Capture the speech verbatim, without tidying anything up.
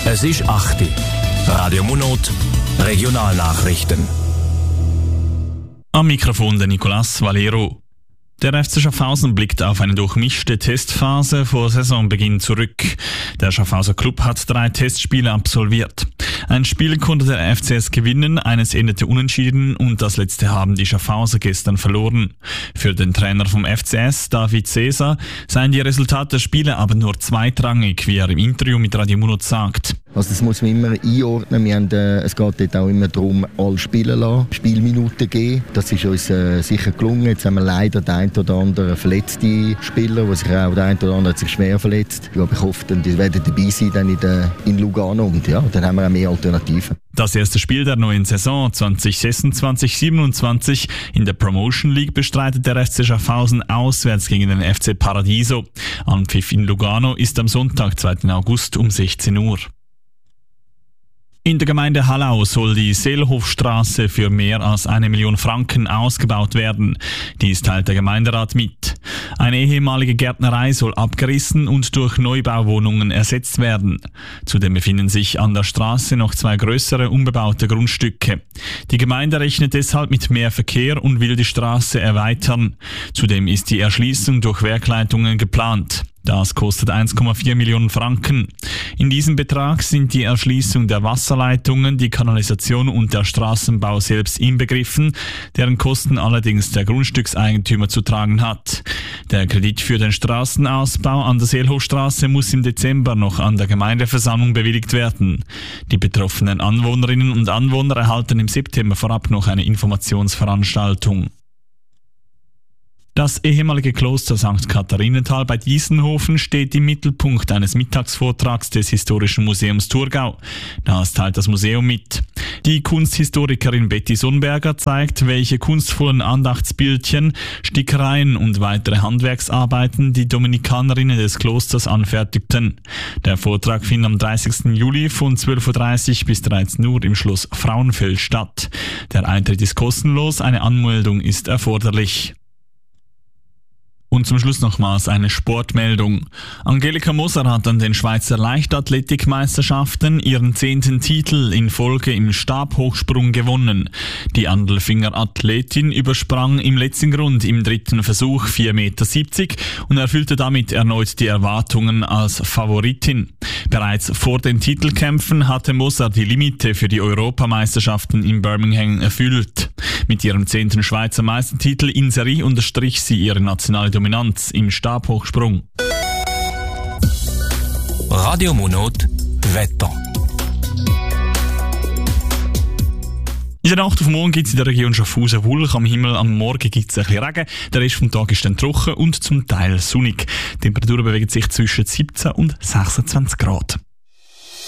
Es ist acht Uhr. Radio Monot, Regionalnachrichten. Am Mikrofon der Nicolas Valero. Der F C Schaffhausen blickt auf eine durchmischte Testphase vor Saisonbeginn zurück. Der Schaffhauser Club hat drei Testspiele absolviert. Ein Spiel konnte der F C S gewinnen, eines endete unentschieden und das letzte haben die Schaffhauser gestern verloren. Für den Trainer vom F C S, David Cesar, seien die Resultate der Spiele aber nur zweitrangig, wie er im Interview mit Radio Monot sagt. Also das muss man immer einordnen. Wir haben, äh, es geht dort auch immer darum, alle spielen lassen, Spielminuten geben. Das ist uns äh, sicher gelungen. Jetzt haben wir leider den einen oder anderen verletzten Spieler, der sich auch der eine oder andere hat sich schwer verletzt. Ja, ich hoffe, die werden dabei sein dann in, der, in Lugano und ja, dann haben wir auch mehr Alternativen. Das erste Spiel der neuen Saison zwanzig sechsundzwanzig siebenundzwanzig in der Promotion League bestreitet der F C Schaffhausen auswärts gegen den F C Paradiso. Anpfiff in Lugano ist am Sonntag, zweiten August um sechzehn Uhr. In der Gemeinde Hallau soll die Seelhofstraße für mehr als eine Million Franken ausgebaut werden. Dies teilt der Gemeinderat mit. Eine ehemalige Gärtnerei soll abgerissen und durch Neubauwohnungen ersetzt werden. Zudem befinden sich an der Straße noch zwei größere unbebaute Grundstücke. Die Gemeinde rechnet deshalb mit mehr Verkehr und will die Straße erweitern. Zudem ist die Erschließung durch Werkleitungen geplant. Das kostet eins Komma vier Millionen Franken. In diesem Betrag sind die Erschließung der Wasserleitungen, die Kanalisation und der Straßenbau selbst inbegriffen, deren Kosten allerdings der Grundstückseigentümer zu tragen hat. Der Kredit für den Straßenausbau an der Seelhofstraße muss im Dezember noch an der Gemeindeversammlung bewilligt werden. Die betroffenen Anwohnerinnen und Anwohner erhalten im September vorab noch eine Informationsveranstaltung. Das ehemalige Kloster Sankt Katharinenthal bei Diessenhofen steht im Mittelpunkt eines Mittagsvortrags des Historischen Museums Thurgau. Das teilt das Museum mit. Die Kunsthistorikerin Betty Sonnberger zeigt, welche kunstvollen Andachtsbildchen, Stickereien und weitere Handwerksarbeiten die Dominikanerinnen des Klosters anfertigten. Der Vortrag findet am dreißigsten Juli von zwölf Uhr dreißig bis dreizehn Uhr im Schloss Frauenfeld statt. Der Eintritt ist kostenlos, eine Anmeldung ist erforderlich. Und zum Schluss nochmals eine Sportmeldung. Angelika Moser hat an den Schweizer Leichtathletikmeisterschaften ihren zehnten Titel in Folge im Stabhochsprung gewonnen. Die Andelfinger Athletin übersprang im letzten Grund im dritten Versuch vier Komma siebzig Meter und erfüllte damit erneut die Erwartungen als Favoritin. Bereits vor den Titelkämpfen hatte Moser die Limite für die Europameisterschaften in Birmingham erfüllt. Mit ihrem zehnten Schweizer Meistertitel in Serie unterstrich sie ihre nationale Dominanz im Stabhochsprung. Radio Monot Wetter. In der Nacht auf morgen gibt es in der Region Schaffhausen Wolken am Himmel, am Morgen gibt es ein bisschen Regen, der Rest vom Tag ist dann trocken und zum Teil sonnig. Die Temperaturen bewegen sich zwischen siebzehn und sechsundzwanzig Grad.